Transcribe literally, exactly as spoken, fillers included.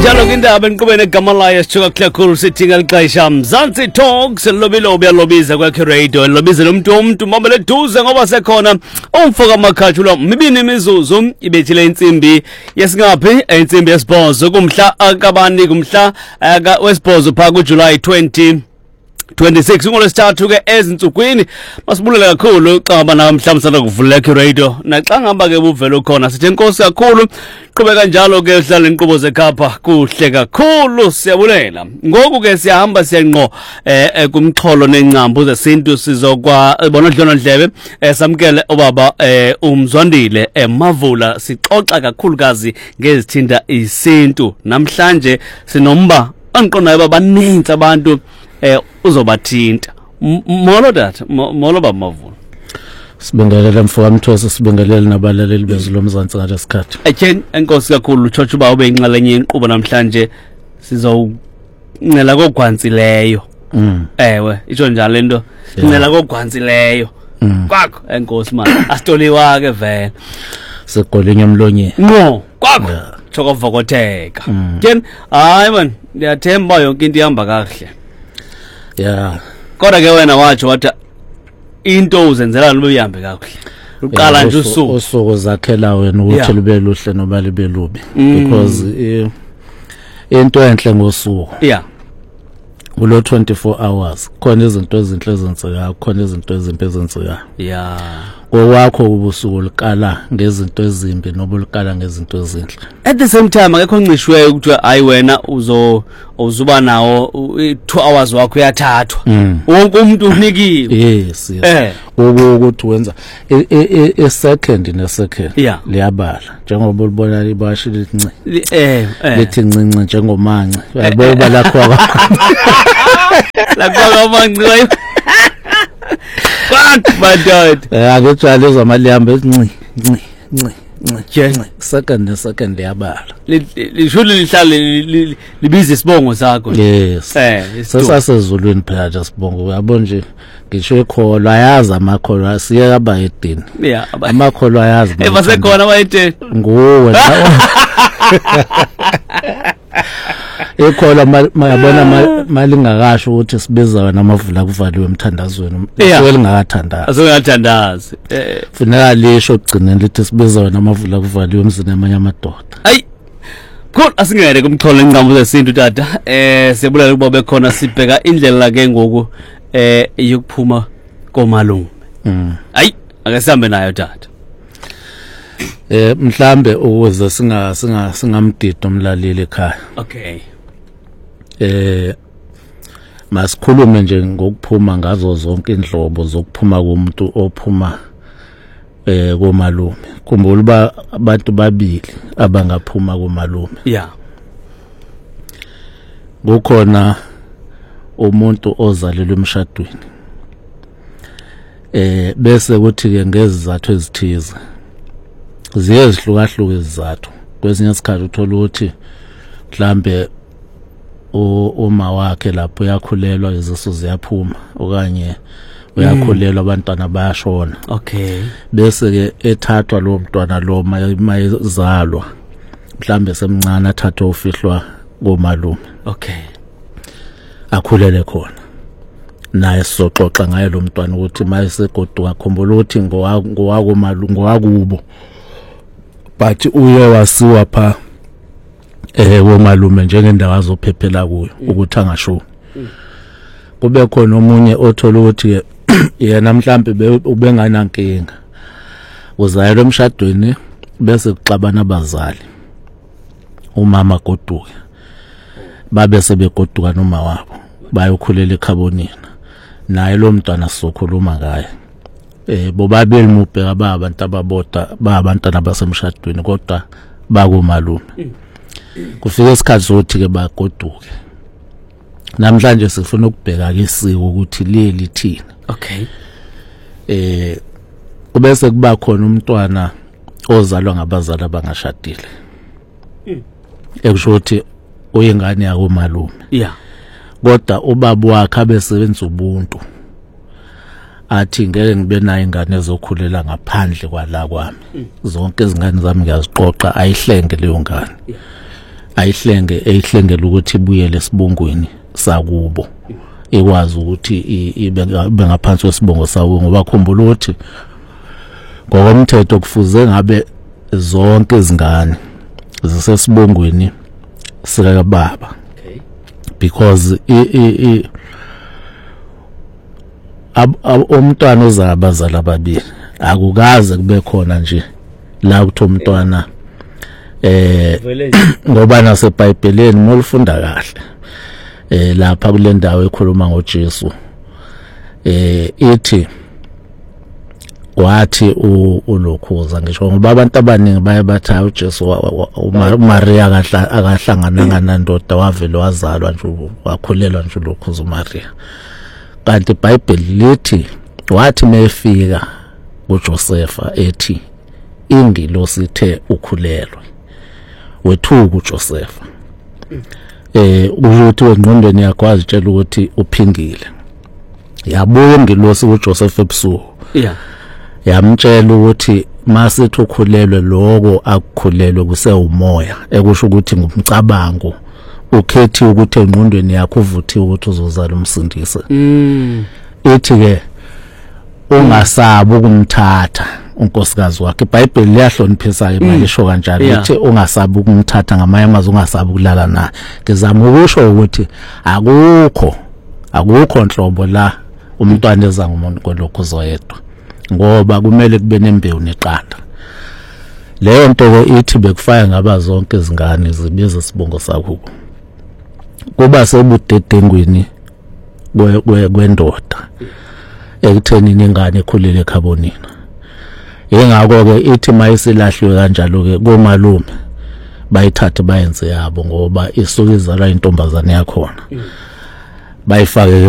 Jalo kindaba enqubeni egama layo sithuka kuhlakhulu sithi ngelixesha Mzansi Talks lobilobi yalobiza kwakhe radio lobiza lomuntu umuntu mamele duze ngoba sekhona umfoka amakhathula mibini imizuzu ibethile insimbi yesingaphi insimbi yesibhozo kumhla akabani kumhla wesibhozo phaka kuJuly twenty twenty-six ngolesithathu ke ezinsukwini masibulela kakhulu xa bana mhlamsana kuvuleka radio naxa ngihamba ke buvela ukhona sithi inkosi kakhulu qhubeka njalo ke uhlala inqubo zekhapha kuhle kakhulu siyabulela ngoku ke siyahamba siyanqo eh kumxholo nencambu zesintu sizokwa bona dlona ndlebe samkele obaba eh uMzwandile eMavula sixoxa kakhulukazi ngezithinta isintu namhlanje sinomba anqonayo babaninzi abantu eh uzobathinta molo dad molo baba Mavula sibingelela mfowethu Mthosi sibingelela nabalaleli bezwe lomzansi ngalesikhathi eken enkosi kakhulu uchocho ba ube inxalenye inqubo namhlanje sizowuncela kogwantsileyo mm ewe isho njalo lento incela kogwantsileyo kwakho enkosi manje asitoliwa ke vele segolinye emlonyeni no kwakho chokovokotheka ken hayi man ndiyathemba yonke into ihamba kahle yeah kodwa ke wena wathi wathi into uzenzela lobe ihambe kakuhle uqala nje usuku usuku zakhela wena ukuthi libe luhle noma libe lubi because into enhle ngosuku yeah ulo twenty-four hours khona izinto ezinhle ezenzeka khona izinto ezimbi ezenzeka yeah kwakho ubusuku likala ngezinto ezimbi nobulikala ngezinto ezinhle at the same time akekho ncishwe ukuthi hayi wena uzo uzuba nawo two hours wakho uyathathwa wonke umuntu unikiwe yes yes ukuthi wenza e second ne second liyabala njengoba ulibona libashi lithi eh lithi ncinci njengomanci yabo lakho lakho amanci What my eh akutshale ezamalihambe nci nci nci nci second ne second liyabala lishulu lihlale libiza isibongo sakho yes eh sasasezulwini phela nje sibongo uyabo nje ngisho ekholwa ayazi amakholwa siye aba edini yeah amakholwa ayazi ebasekhona bayedini nguwe ekhola mayabona malingakasho ukuthi sibiza wena Mavula kuvaliwe emthandazweni usuke lingakathandazi azongathandazi funeka lisho ugcineni lithi sibiza wena Mavula kuvaliwe emzini amanye amadoda ayi cool asingene kumxholo incambu zesintu tata eh siyabulela ukuba bekhona sibheka indlela ke ngoku eh yokuphuma komalume mm ayi ake sihambe nayo tata eh mhlambe ukuze singa singa singamdido umlaleli ekhaya okay eh masikhulume nje ngokuphuma ngazo zonke indlobo zokuphuma komuntu ophuma eh komalume khumbula ba abantu babili abangaphuma komalume yeah kukhona umuntu ozalelwe emshadweni eh bese kuthi ke ngezizathu ezithize ziye zihlukahluka izizathu kwesinye isikhathi uthola ukuthi mhlambe uma wakhe lapho uyakhulelwa izisu ziyaphuma okanye uyakhulelwa abantwana bayashona okay bese ke ethathwa lo mntwana lo mayizalwa mhlambe semncane athathwa ufihlwa komalume okay akhulele khona naye soxoxa ngaye lo mntwana ukuthi mayisegoduka khumbula ukuthi ngowako malume ngowakubo but uye wasiwa pha eh womalume njengendawo azophephela kuyo ukuthi angasho kube khona omunye othola ukuthi yena mhlambe ubengana nkinga uzayelwe emshadweni bese kuxabana abazali umama goduka babe sebegoduka noma wabo bayokhulela ekhabonini naye lo mntwana sizokhuluma ngaye eh bobabili mubheka ba abantu ababoda ba abantwana abasemshadweni kodwa bakomalume kufika isikhathi sokuthi ke bagoduke namhlanje sifuna ukubheka ke isiko ukuthi leli thina okay eh kubese kuba khona umntwana ozalwa ngabazali abangashadile ekusho ukuthi uyingane yakomalume yeah kodwa ubaba wakhe abesebenza ubuntu athi ngeke ngibe nayo ingane ezokhulela ngaphandle kwala kwami zonke izingane zami ngiyaziqoqa ayihlenge leyo ngane ayihlenge eyihlengela ukuthi ibuyele esibongweni sakubo ekwazi ukuthi ibe ngaphansi kwesibongo sawo ngoba khumbula ukuthi ngokomthetho kufuze ngabe zonke izingane zisesibongweni sika baba because i umntwana ozabazala ababili akukaze kube khona nje la kuthi umntwana eh ngoba naseBhayibhelini molufunda kahle eh lapha kule ndawo ekhuluma ngoJesu eh ithi wathi ulokhuza ngisho ngoba abantu abaningi baye bathi uJesu uMaria akahlangananga nandoda wavele wazalwa nje wakhulelwa nje lokhuza uMaria kanti iBhayibheli lithi wathi mefika kuJosefa ethi ingilosi ithe ukhulelwe wethuka uJosefa eh ukuthi wengqondweni yakho azitshela ukuthi uphingile yabuya ingilosi kuJosefa ebusuku yeah yamtshela ukuthi masithi ukhulelwe lokho akukhulelwe kusewumoya ekusho ukuthi ngumcabango ukhethi ukuthi engqondweni yakho uvuthiwe ukuthi uzozala umsindise mm ethi ke ungasabi ukumthatha unkosikazi wakhe iBhayibheli liyahloniphisa imali isho kanjalo ukuthi ungasabi ukumthatha ngamanye amazwi ungasabi ukulala naye ngizama ukusho ukuthi akukho akukho nhlobo la umntwana eza ngumuntu kolokho zoyedwa ngoba kumele kube nembewu neqanda leyo nto ke ithi bekufaya ngaba zonke izingane zibiza isibongo sakho kuba sebudedengweni kwendoda ekutheni ingane ekhulile ekhabonina ingakho ke ithi mayisilahlwe kanjalo ke komalume bayithathe bayenze yabo ngoba isuke izalwa intombazane yakhona bayifake